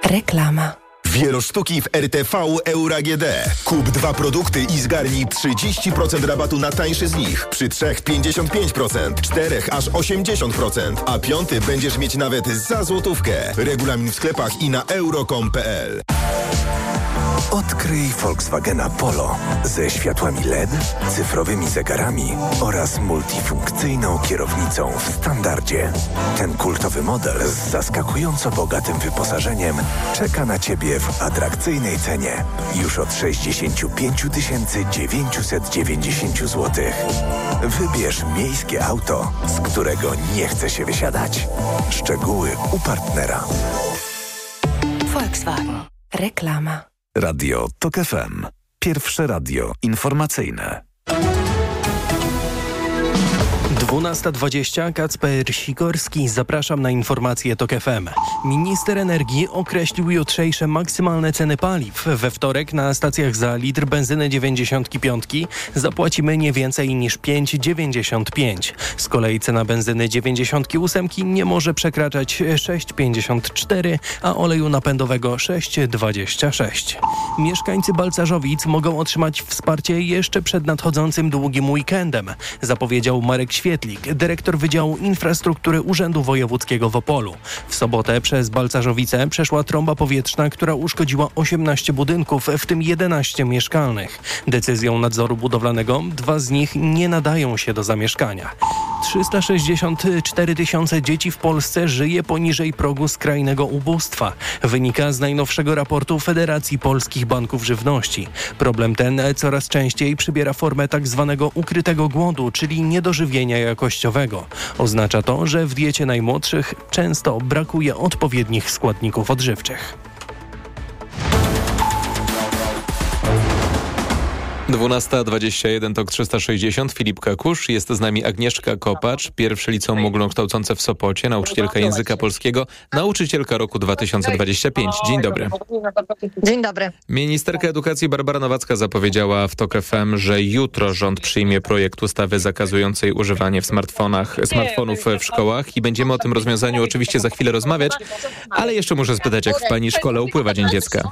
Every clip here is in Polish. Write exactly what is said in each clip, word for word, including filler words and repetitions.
Reklama. Wielosztuki w R T V Euro A G D. Kup dwa produkty i zgarnij trzydzieści procent rabatu na tańszy z nich. Przy trzech pięćdziesiąt pięć procent, czterech aż osiemdziesiąt procent, a piąty będziesz mieć nawet za złotówkę. Regulamin w sklepach i na euro kropka com kropka p l. Odkryj Volkswagena Polo ze światłami L E D, cyfrowymi zegarami oraz multifunkcyjną kierownicą w standardzie. Ten kultowy model z zaskakująco bogatym wyposażeniem czeka na Ciebie w atrakcyjnej cenie już od sześćdziesiąt pięć tysięcy dziewięćset dziewięćdziesiąt złotych. Wybierz miejskie auto, z którego nie chce się wysiadać. Szczegóły u partnera. Volkswagen. Reklama. Radio Tok F M. Pierwsze radio informacyjne. dwunasta dwadzieścia, Kacper Sikorski. Zapraszam na informacje Tok F M. Minister energii określił jutrzejsze maksymalne ceny paliw. We wtorek na stacjach za litr benzyny dziewięćdziesiąt pięć zapłacimy nie więcej niż pięć dziewięćdziesiąt pięć. Z kolei cena benzyny dziewięćdziesiąt osiem nie może przekraczać sześć pięćdziesiąt cztery, a oleju napędowego sześć dwadzieścia sześć. Mieszkańcy Balcarzowic mogą otrzymać wsparcie jeszcze przed nadchodzącym długim weekendem, zapowiedział Marek Świetlik, dyrektor Wydziału Infrastruktury Urzędu Wojewódzkiego w Opolu. W sobotę przez Balcarzowice przeszła trąba powietrzna, która uszkodziła osiemnaście budynków, w tym jedenaście mieszkalnych. Decyzją nadzoru budowlanego dwa z nich nie nadają się do zamieszkania. trzysta sześćdziesiąt cztery tysiące dzieci w Polsce żyje poniżej progu skrajnego ubóstwa. Wynika z najnowszego raportu Federacji Polskich Banków Żywności. Problem ten coraz częściej przybiera formę tak zwanego ukrytego głodu, czyli niedożywienia jakościowego. Oznacza to, że w diecie najmłodszych często brakuje odpowiednich składników odżywczych. dwunasta dwadzieścia jeden, Tok trzysta sześćdziesiąt, Filip Kakusz, jest z nami Agnieszka Kopacz, pierwsze liceum ogólnokształcące w Sopocie, nauczycielka języka polskiego, nauczycielka roku dwa tysiące dwudziestego piątego. Dzień dobry. Dzień dobry. Ministerka Edukacji Barbara Nowacka zapowiedziała w Tok F M, że jutro rząd przyjmie projekt ustawy zakazującej używania w smartfonach, smartfonów w szkołach i będziemy o tym rozwiązaniu oczywiście za chwilę rozmawiać, ale jeszcze muszę spytać, jak w pani szkole upływa Dzień Dziecka?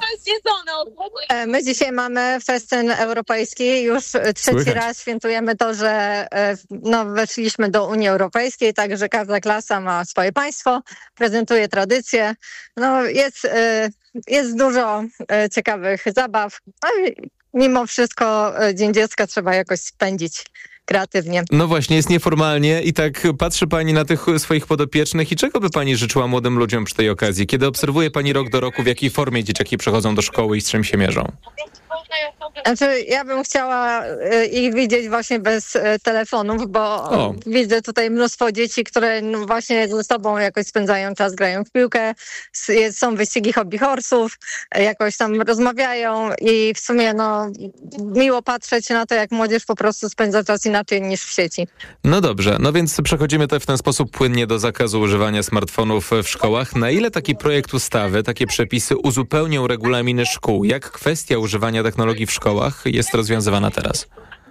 My dzisiaj mamy festyn europejski. Już trzeci Słychać. raz świętujemy to, że no, weszliśmy do Unii Europejskiej, także każda klasa ma swoje państwo, prezentuje tradycje. No, jest, jest dużo ciekawych zabaw, ale mimo wszystko Dzień Dziecka trzeba jakoś spędzić kreatywnie. No właśnie, jest nieformalnie i tak patrzy pani na tych swoich podopiecznych i czego by pani życzyła młodym ludziom przy tej okazji? Kiedy obserwuje pani rok do roku, w jakiej formie dzieciaki przychodzą do szkoły i z czym się mierzą? Znaczy, ja bym chciała ich widzieć właśnie bez telefonów, bo o. widzę tutaj mnóstwo dzieci, które no właśnie ze sobą jakoś spędzają czas, grają w piłkę, są wyścigi hobby horse'ów, jakoś tam rozmawiają i w sumie no miło patrzeć na to, jak młodzież po prostu spędza czas inaczej niż w sieci. No dobrze, no więc przechodzimy te w ten sposób płynnie do zakazu używania smartfonów w szkołach. Na ile taki projekt ustawy, takie przepisy uzupełnią regulaminy szkół? Jak kwestia używania technologii w szkołach jest rozwiązywana teraz?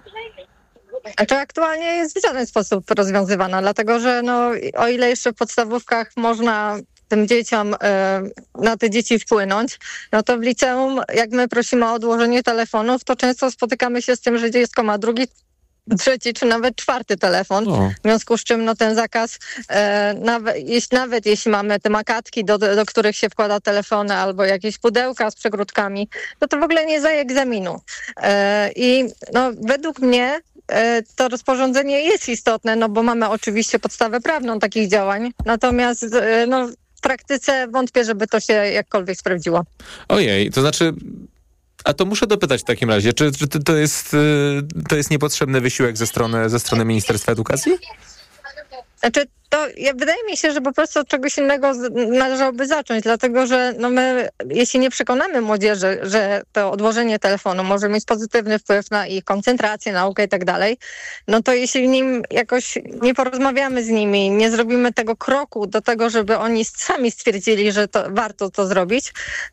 To aktualnie jest w żaden sposób rozwiązywana, dlatego że no, o ile jeszcze w podstawówkach można tym dzieciom, na te dzieci wpłynąć, no to w liceum, jak my prosimy o odłożenie telefonów, to często spotykamy się z tym, że dziecko ma drugi, trzeci czy nawet czwarty telefon, o. w związku z czym no, ten zakaz, e, nawet, jeśli, nawet jeśli mamy te makatki, do, do których się wkłada telefony albo jakieś pudełka z przegródkami, to to w ogóle nie zdaje egzaminu. E, I no, według mnie e, to rozporządzenie jest istotne, no bo mamy oczywiście podstawę prawną takich działań, natomiast e, no, w praktyce wątpię, żeby to się jakkolwiek sprawdziło. Ojej, to znaczy... A to muszę dopytać w takim razie, czy, czy to jest, to jest niepotrzebny wysiłek ze strony, ze strony Ministerstwa Edukacji? Znaczy, to ja, wydaje mi się, że po prostu od czegoś innego należałoby zacząć, dlatego że no my, jeśli nie przekonamy młodzieży, że to odłożenie telefonu może mieć pozytywny wpływ na ich koncentrację, naukę i tak dalej, no to jeśli nim jakoś nie porozmawiamy z nimi, nie zrobimy tego kroku do tego, żeby oni sami stwierdzili, że to warto to zrobić,